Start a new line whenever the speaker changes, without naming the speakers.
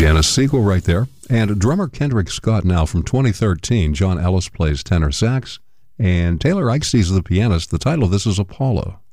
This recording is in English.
pianist Siegel right there. And drummer Kendrick Scott now from 2013. John Ellis plays tenor sax. And Taylor Eichstein is the pianist. The title of this is Apollo.